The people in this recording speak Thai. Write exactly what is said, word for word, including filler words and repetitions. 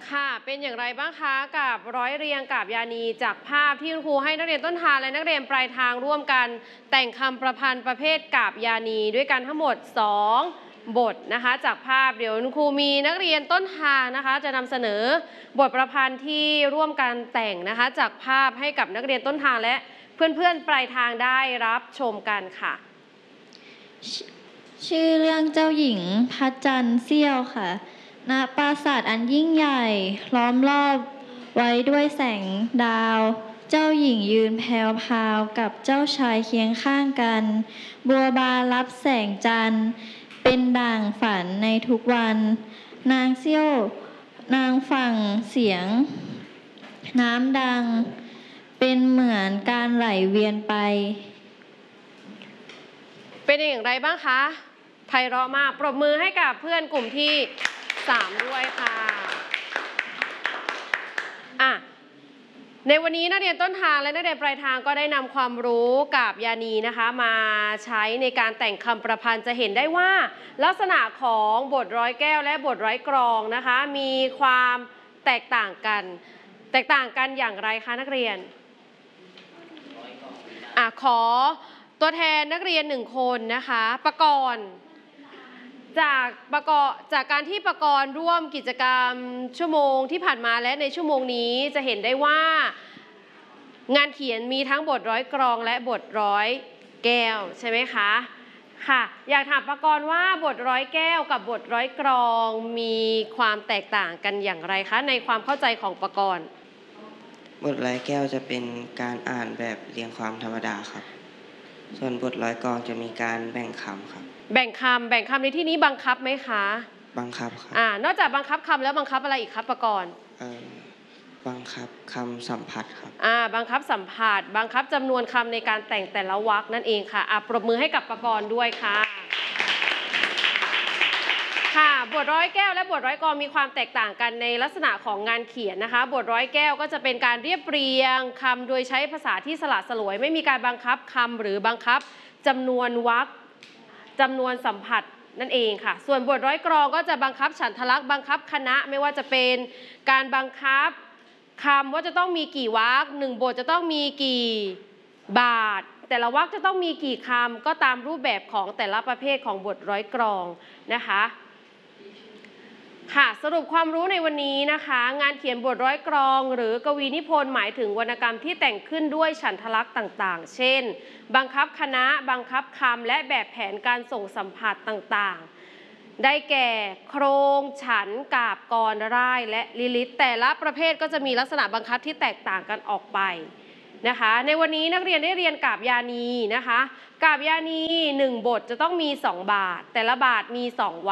ค่ะเป็นอย่างไรบ้างคะกับร้อยเรียงกาบยานีจากภาพที่คุณครูให้นักเรียนต้นทางและนักเรียนปลายทางร่วมกันแต่งคำประพันธ์ประเภทกาบยานีด้วยกันทั้งหมดสองบทนะคะจากภาพเดี๋ยวคุณครูมีนักเรียนต้นทางนะคะจะนำเสนอบทประพันธ์ที่ร่วมกันแต่งนะคะจากภาพให้กับนักเรียนต้นทางและเพื่อนๆปลายทางได้รับชมกันค่ะชื่อเรื่องเจ้าหญิงพัชจันทร์เสี้ยวค่ะณปราสาทอันยิ่งใหญ่ล้อมรอบไว้ด้วยแสงดาวเจ้าหญิงยืนแผ่วพราวกับเจ้าชายเคียงข้างกันบัวบานรับแสงจันทร์เป็นด่างฝันในทุกวันนางเสี้ยวนางฟังเสียงน้ำดังเป็นเหมือนการไหลเวียนไปเป็นอย่างไรบ้างคะไพเราะมากปรบมือให้กับเพื่อนกลุ่มที่สามด้วยค่ะอ่ะในวันนี้นักเรียนต้นทางและนักเรียนปลายทางก็ได้นำความรู้กับยานีนะคะมาใช้ในการแต่งคำประพันธ์จะเห็นได้ว่าลักษณะของบทร้อยแก้วและบทร้อยกรองนะคะมีความแตกต่างกันแตกต่างกันอย่างไรคะนักเรียนอ่ะขอตัวแทนนักเรียนหนึ่งคนนะคะประกรณ์จากประกอบจากการที่ประกรณ์ร่วมกิจกรรมชั่วโมงที่ผ่านมาและในชั่วโมงนี้จะเห็นได้ว่างานเขียนมีทั้งบทร้อยกรองและบทร้อยแก้วใช่ไหมคะค่ะอยากถามประกรณ์ว่าบทร้อยแก้วกับบทร้อยกรองมีความแตกต่างกันอย่างไรคะในความเข้าใจของประกรณ์บทร้อยแก้วจะเป็นการอ่านแบบเรียงความธรรมดาครับส่วนบทร้อยกรองจะมีการแบ่งคำครับแบ่งคำแบ่งคำในที่นี้บังคับไหมคะบังคับครับอ่านอกจากบังคับคำแล้วบังคับอะไรอีกครับประกรณ์เอ่อบังคับคำสัมผัสครับอ่าบังคับสัมผัสบังคับจำนวนคำในการแต่งแต่ละวรรคนั่นเองค่ะอ่ะปรบมือให้กับประกรณ์ด้วยค่ะค่ะบทร้อยแก้วและบทร้อยกรองมีความแตกต่างกันในลักษณะของงานเขียนนะคะบทร้อยแก้วก็จะเป็นการเรียบเรียงคำโดยใช้ภาษาที่สละสลวยไม่มีการบังคับคำหรือบังคับจำนวนวรรคจำนวนสัมผัสนั่นเองค่ะส่วนบทร้อยกรองก็จะบังคับฉันทลักษณ์บังคับคณะไม่ว่าจะเป็นการบังคับคำว่าจะต้องมีกี่วรรคหนึ่งบทจะต้องมีกี่บาทแต่ละวรรคจะต้องมีกี่คำก็ตามรูปแบบของแต่ละประเภทของบทร้อยกรองนะคะค่ะสรุปความรู้ในวันนี้นะคะงานเขียนบทร้อยกรองหรือกวีนิพนธ์หมายถึงวรรณกรรมที่แต่งขึ้นด้วยฉันทลักษณ์ต่างๆเช่นบังคับคณะบังคับคำและแบบแผนการส่งสัมผัสต่างๆได้แก่โครงฉันกาบกรร่ายและลิลิตแต่ละประเภทก็จะมีลักษณะบังคับที่แตกต่างกันออกไปนะคะในวันนี้นักเรียนได้เรียนกาบยานีนะคะกาบยานีหนึ่งบทจะต้องมีสองบาทแต่ละบาทมีสอง